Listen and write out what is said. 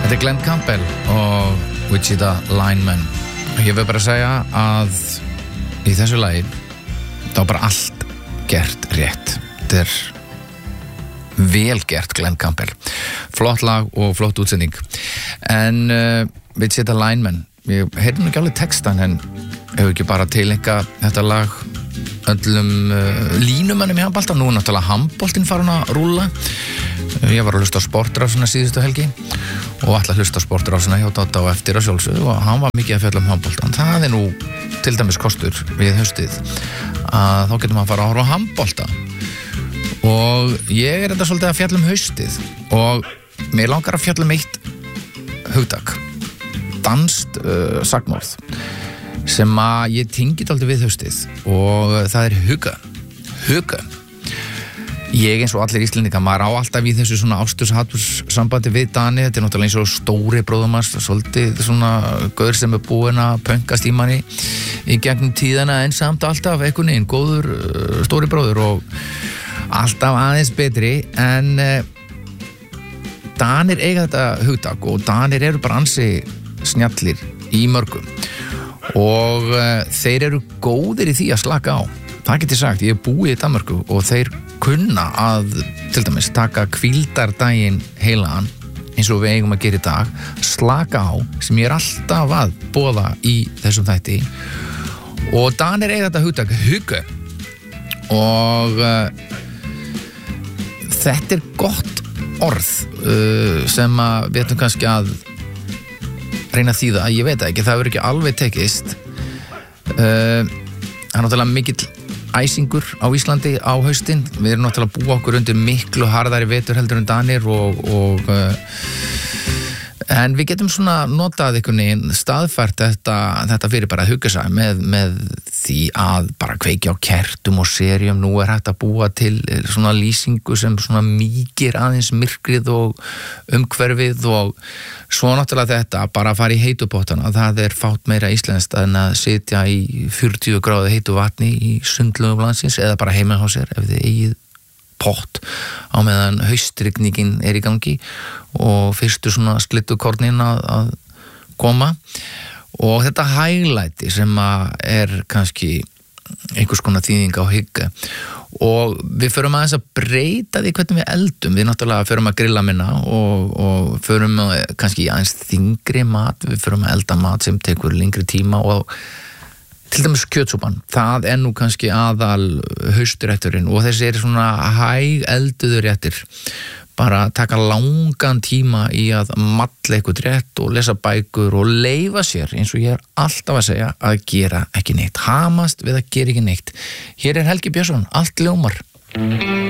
Þetta Glenn Campbell og Wichita Lineman. Ég vil bara segja að í þessu lagi þá bara allt gert rétt. Þetta vel gert Glenn Campbell. Flott lag og flott útsending. En Wichita Lineman, ég heyrði nú ekki alveg textan, en hefur ekki bara tilenga þetta lag öllum línumönnum í handbolta. Nú náttúrulega handboltinn farin að rúlla. Ég var að hlusta á sportrásina síðustu helgi og ætla að hlusta á sportrásina hjá Dodda og eftir að sjálfsögðu, og hann var mikið að fjalla handboltan. Það nú til dæmis kostur við haustið að þá getum við að fara að horfa á handbolta. Og ég þetta svolítið að fjalla haustið og mér langar að fjalla eitt hugtak, danskt sagnorð sem að ég tengi dálítið við haustið, og það hugga. Ég eins og allir Íslendingar, maður á alltaf í þessu svona ástus-haturs-sambandi við Dani. Þetta náttúrulega eins og stóri bróðumars, svolítið svona gaur sem búinn að pönkast í manni í gegnum tíðana, en samt alltaf einhvern veginn góður stóri bróður og alltaf aðeins betri. En Danir eiga þetta hugtak og Danir eru bara ansi snjallir í mörgum og þeir eru góðir í því að slaka á. Það get ég sagt, ég búið í Danmörku og þeir kunna að til dæmis taka hvíldardaginn heilagan eins og við eigum að gera í dag, slaka á, sem ég alltaf að boða í þessum þætti. Og Danir eiga þetta hugtak hugga og þetta gott orð sem að við ætlum kannski að reyna að þýða, ég veit ekki, það verður ekki alveg tekist. Það náttúrulega mikill æsingur á Íslandi á haustin. Við erum náttúrulega að búa okkur undir miklu harðari vetur heldur en Danir og en við getum svona notað einhvern veginn staðfært þetta fyrir bara að hugga sig með því að bara kveikja á kertum og seríum. Nú hægt að búa til svona lýsingu sem svona mýkir aðeins myrkrið og umhverfið, og svo náttúrulega þetta bara að fara í heitupotana. Það fátt meira íslenskt en að sitja í 40 gráðu heitu vatni í sundlaugum landsins eða bara heima hjá sér ef þið eigið pott á meðan haustrigningin í gangi og fyrstu svona slittukornin að koma. Og þetta hæglæti sem að kannski einhvers konar þýðing á hygge, og við förum aðeins að breyta því hvernig við eldum. Við náttúrulega förum að grilla minna og förum kannski aðeins þyngri mat. Við förum að elda mat sem tekur lengri tíma, og til dæmis kjötsúpan, það nú kannski aðal haustrétturinn, og þessi svona hæg elduðu réttir bara taka langan tíma í að malla eitthvað rétt og lesa bækur og leyfa sér, eins og ég alltaf að segja, að gera ekki neitt, hamast við að gera ekki neitt. Hér Helgi Björnsson, allt ljómar.